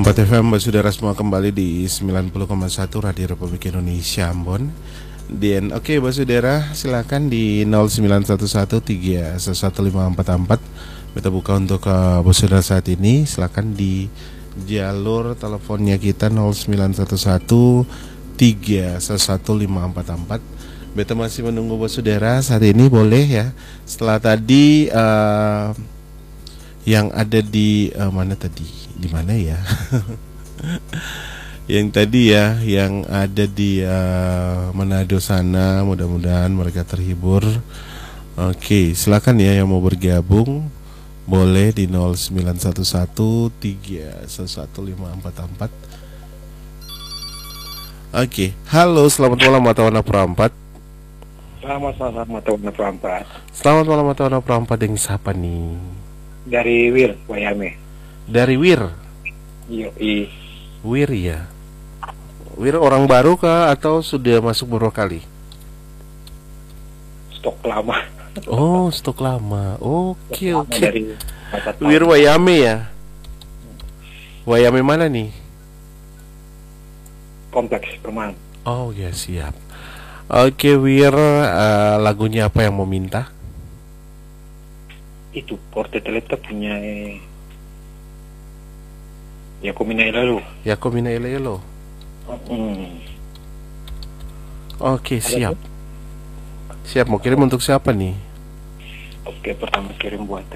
101,4 FM, saudara semua kembali di 90,1 Radio Republik Indonesia Ambon. Dan oke, saudara, silakan di 0911311544 kita buka untuk saudara saat ini. Silakan di jalur teleponnya kita 0911311544. Beta masih menunggu saudara saat ini, boleh ya. Setelah tadi yang ada di mana tadi? Di mana ya? Yang tadi ya, yang ada di Manado sana, mudah-mudahan mereka terhibur. Oke, silakan ya yang mau bergabung, boleh di 0911311544. Oke, halo, selamat malam Matawana Perampat. Selamat malam Matawana Perampat. Selamat malam Matawana Perampat, dengan siapa nih? Dari Wir, Wayame. Dari Wir. Yoi. Wir ya. Wir orang baru kah atau sudah masuk beberapa kali? Stok lama. Oh, stok lama. Oke. Dari Wir Wayame ya. Wayame mana nih? Kompleks Perumahan. Oh ya, siap. Oke, Wir, lagunya apa yang mau minta? Itu Porte Teleta punya Yakumina Ilalu. Yakumina Ilalu. Oke, siap. Siap, mau kirim untuk siapa nih? Oke, pertama kirim buat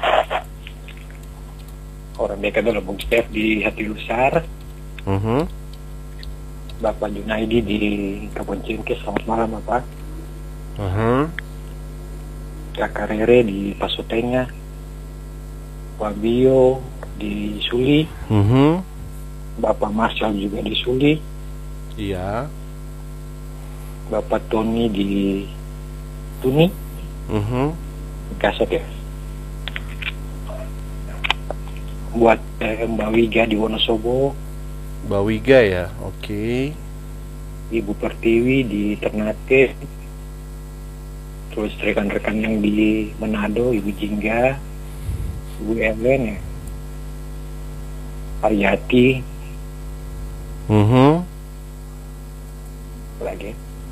orang mereka dulu, Bung Stef di Hati Lusar. Bapak Junaidi di Kebon Cingkis, selamat malam Bapak. Kakak Rere di Pasutenga, Wabio di Suli, Bapak Marshall juga di Suli, iya, Bapak Tony di Tuni, Kasep ya. Buat Mbak Wiga di Wonosobo, Mbak Wiga ya, oke. Ibu Pertiwi di Ternate, terus rekan-rekan yang di Manado, Ibu Jingga, Ibu Ellen ya, Aryati, lagi.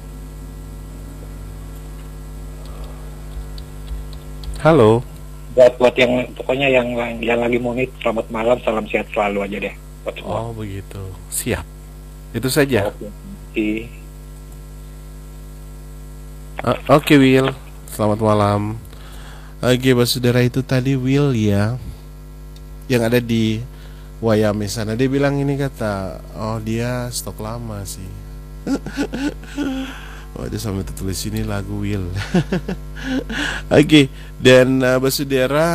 Halo. Buat yang pokoknya yang lagi mau nih, selamat malam, salam sehat selalu aja deh. Oh begitu, siap. Itu saja. Oke, Will, selamat malam. Oke, saudara, itu tadi Will ya, yang ada di Wayame sana. Dia bilang ini, kata, oh dia stok lama sih. Oh, dia sampai tertulis ini lagu Will. Oke, dan saudara,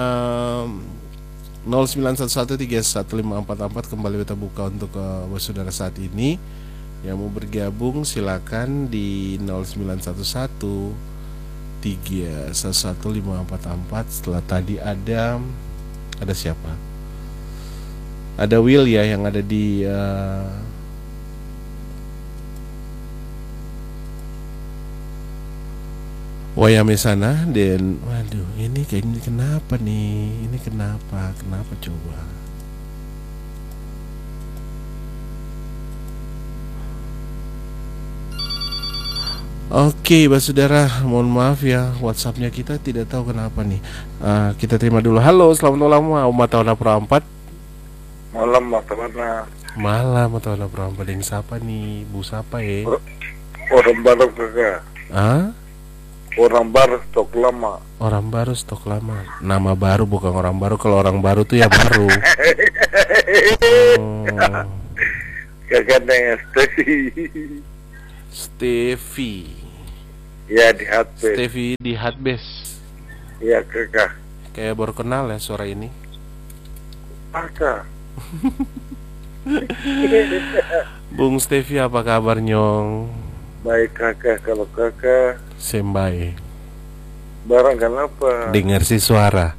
0911311544 kembali kita buka untuk saudara saat ini. Yang mau bergabung silakan di 0911311544. Setelah tadi ada siapa? Ada Will ya yang ada di Wayame sana. Dan waduh, ini kayaknya kenapa nih? Ini kenapa coba? Oke, saudara, mohon maaf ya, WhatsAppnya kita tidak tahu kenapa nih. Kita terima dulu. Halo, selamat malam Matawana Perampat. Malam Matawana. Malam Matawana Perampat. Yang siapa nih? Bu siapa ya? Orang baru kakak. Orang baru stok lama. Orang baru stok lama. Nama baru bukan orang baru. Kalau orang baru tuh ya baru. Kakaknya Stevie. Ya, di Hatbes. Stevie di Hatbes. Iya kakak. Kayak baru kenal ya suara ini. Kakak. Bung Stevie, apa kabar nyong? Baik kakak, kalau kakak Sembai. Barang kenapa? Dengar si suara.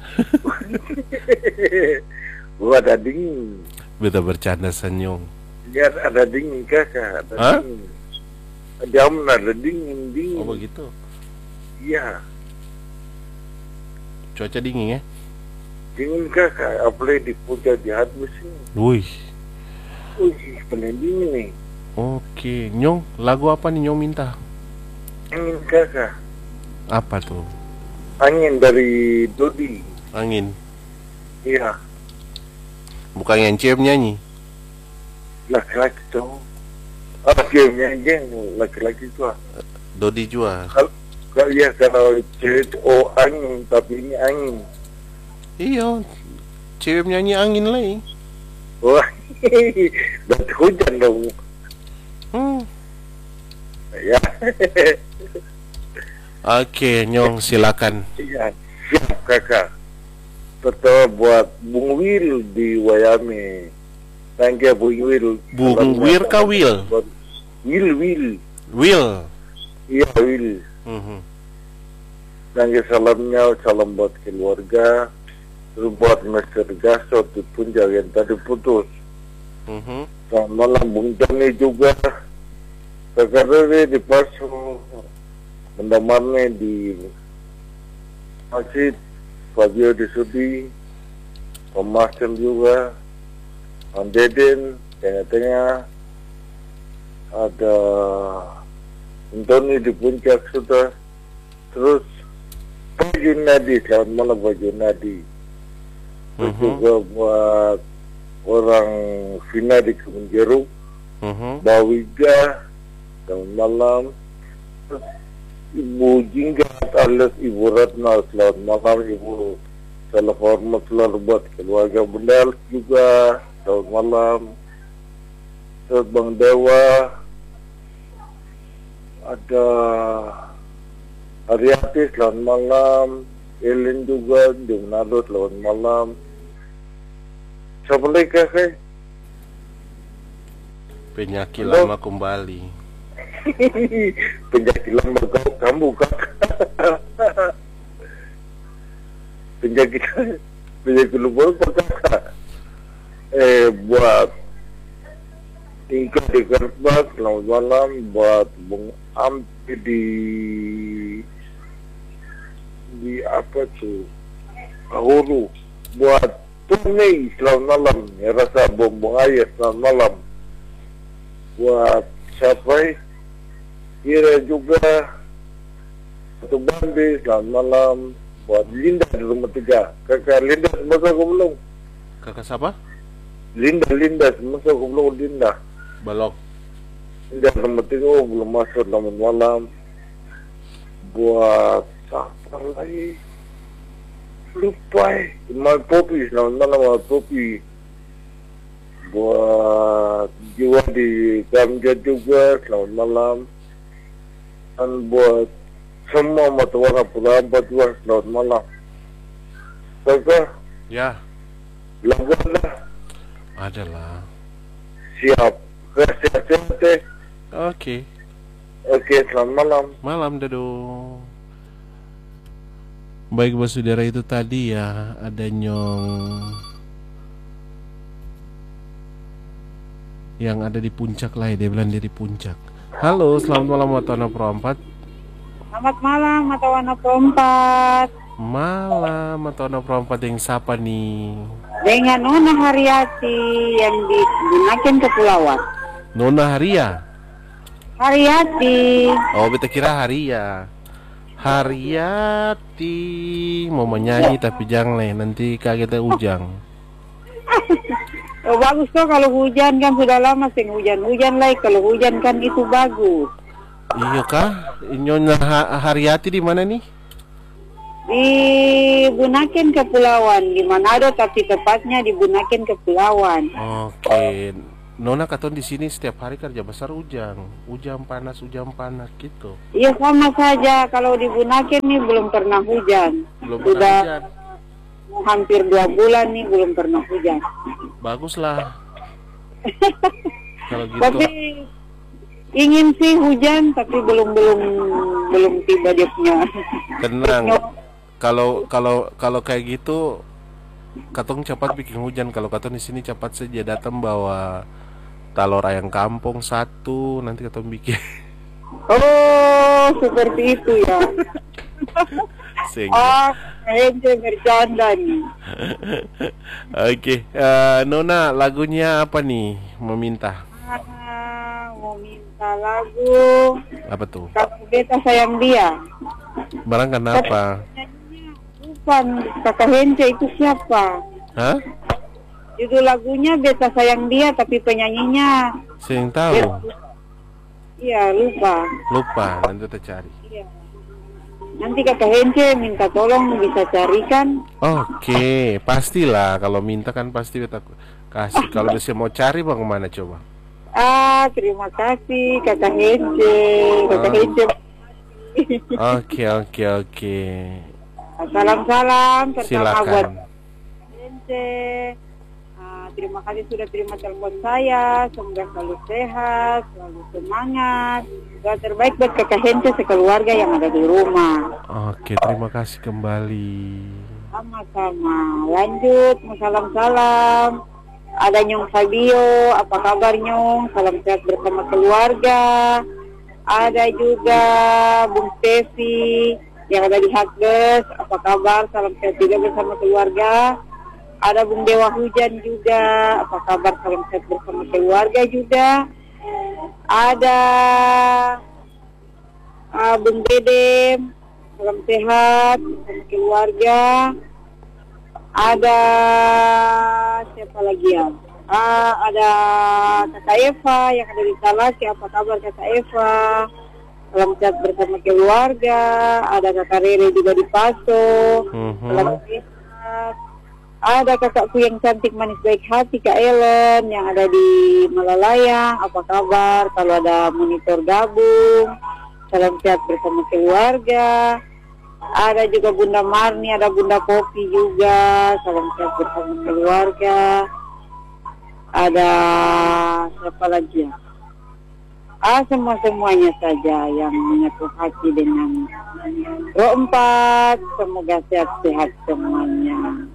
Gua ada dingin. Beta bercanda senyum. Ya ada dingin kakak, ada dingin. Jam ada dingin. Oh begitu. Iya. Cuaca dingin ya? Dingin kakak, apalagi di puncak di Hatbus ini. Wih. Paling dingin nih. Oke, Nyong, lagu apa nih Nyong minta? Angin kakak. Apa tuh? Angin dari Dodi. Angin. Iya, Bukan yang CM nyanyi. laki-laki tuh. Ah, gamenya aja yang laki-laki tuh. Dodi Jua. Kalau ya kalau cewek itu, oh angin, tapi ini angin. Iya. CM nyanyi angin lagi. Wah, berarti hujan dong. Ya. Oke, Nyong silakan. Iya, siap kakak. Pertama buat Bung Wil di Wayame. Thank you Bung Wil. Bung Wir ka Will? Will. Will. Iya Will. Thank you salamnya, salam buat keluarga. Terus buat Mr. Gaso di Puncak yang tadi putus. Selamat malam Bung Joni juga. Kakak Rere di Pasu. Mendamarnya di Masjid. Fabio di Sudi, Pemasem juga, Om Deden, tengah-tengah, ada Antoni di Puncak sudah, terus Pak Junadi, selamat malam Pak Junadi, terus juga buat orang Vina di Kebun Jeruk, Bawiga, selamat malam, terus Ibu Jingga alias Ibu Ratna, selamat malam Ibu. Salam hormat selalu buat keluarga Bendal juga, selamat malam. Terus Bang Dewa, ada Ariati, selamat malam. Elin juga di Manado, selamat malam. Siapa lagi kakek? Penyakit lama kembali. Penyakit lama kamu kakak. penyakit lupa kakak. Buat tingkat di Kerbak, selamat malam. Buat Bung Ampi di apa tuh, Ahuru. Buat Tuni, selamat malam. Ya rasa bong ayah, selamat malam. Buat siapa? Ira juga, satu Bambi, selamat malam. Buat Linda di rumah 3. Kakak Linda, semasa aku belum? Kakak siapa? Linda, semasa aku belum Linda. Balok. Linda di rumah 3, oh, belum masuk, selamat malam. Buat apa lagi? Lupa Imal Popi, selamat malam Imal Popi. Buat Jiwa di Gamja juga, selamat malam. Dan buat semua mata warna Pulau Ampat juga, selamat malam. Kakak, Ya, lagu lah. adalah. Siap. Sehat-sehat teh. Oke. Oke, selamat malam. Malam Dado. Baik bos saudara, itu tadi ya ada Nyong yang ada di puncak lah ya, dia bilang dia di puncak. Halo, selamat malam Matawana Perempat. Selamat malam Matawana Perempat. Malam Matawana Perempat, yang siapa nih? Dengan Nona Haryati yang di Bunaken Kepulauan. Nona Haria. Haryati. Oh, beta kira Haria. Haryati mau menyanyi tapi jangan lah, nanti kaget ujang. Oh, bagus tuh kalau hujan kan, sudah lama sih hujan lah. Kalau hujan kan itu bagus. Iya kah? Nyonya Haryati di mana nih? Di Bunaken Kepulauan, di Manado tapi tepatnya di Bunaken Kepulauan. Oke. Nona katon di sini setiap hari kerja besar hujan panas gitu. Iya sama saja, kalau di Bunaken nih belum pernah hujan. Belum Sudah pernah hujan. hampir 2 bulan nih belum pernah hujan. Baguslah. Kalau gitu. Tapi ingin sih hujan tapi belum tiba dia punya. Tenang. Kalau kayak gitu, katong cepat bikin hujan. Kalau katong di sini cepat saja datang bawa telur ayam kampung 1, nanti katong bikin. Oh, seperti itu ya. Sehingga Hence bercanda nih. Oke, Nona lagunya apa nih? Meminta. Mau minta lagu Apa tuh? Kakak Beta Sayang Dia. Barang kenapa? Bukan Kakak Hence itu siapa? Hah? Judul lagunya Beta Sayang Dia, tapi penyanyinya Saya yang tahu. iya lupa. Lupa, nanti kita cari. Iya. Nanti Kakak Hence minta tolong bisa carikan. Oke, pastilah kalau minta kan pasti kita kasih. Kalau bisa mau cari bang kemana coba? Terima kasih Kakak Hence. Kakak Hence. Oke. Salam-salam pertama buat Silakan. Hence. Terima kasih sudah terima telepon saya. Semoga selalu sehat, selalu semangat. Doa terbaik buat Kakak Hence sekeluarga yang ada di rumah. Oke, terima kasih kembali. Sama-sama. Lanjut, salam-salam. Ada Nyong Fabio, apa kabar Nyong? Salam sehat bersama keluarga. Ada juga Bung Stevi yang ada di Hakbes, apa kabar? Salam sehat juga bersama keluarga. Ada Bung Dewa Hujan juga, apa kabar? Salam sehat bersama keluarga juga. Ada Bung Dedem, salam sehat bersama keluarga. Ada siapa lagi ya? Ada Kakak Eva yang ada di Salaki, apa kabar Kakak Eva? Salam sehat bersama keluarga. Ada Kakak Rere juga di Paso. Salam sehat. Ada kakakku yang cantik manis baik hati Kak Ellen yang ada di Malalayang, apa kabar? Kalau ada monitor gabung, salam sehat bersama keluarga. Ada juga Bunda Marni, ada Bunda Popi juga, salam sehat bersama keluarga. Ada siapa lagi ya? Semuanya saja yang menyatu hati dengan Roh 4, semoga sehat-sehat semuanya.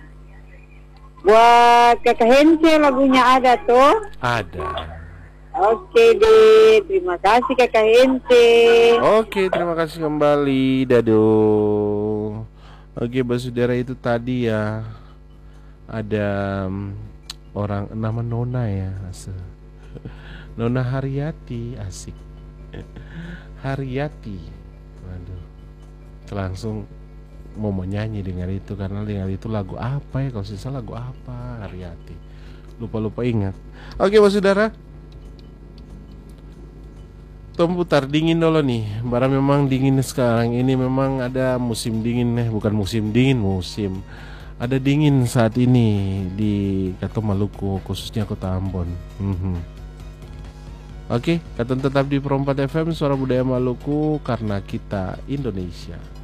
Buat Kakak Hence lagunya ada tuh? Ada. Oke deh, terima kasih Kakak Hence. Oke, terima kasih kembali, Dado. Oke, saudara itu tadi ya ada orang nama Nona ya, Nona Haryati, asik. Haryati, waduh, langsung mau nyanyi dengar itu karena dengar itu lagu apa ya, kalau sisa lagu apa Haryati, lupa ingat. Oke, saudara. Tom putar dingin dulu nih. Barang memang dingin sekarang ini, memang ada musim dingin bukan musim dingin, musim ada dingin saat ini di Kata Maluku, khususnya Kota Ambon. Oke, kata tetap di Pro 4 FM Suara Budaya Maluku karena kita Indonesia.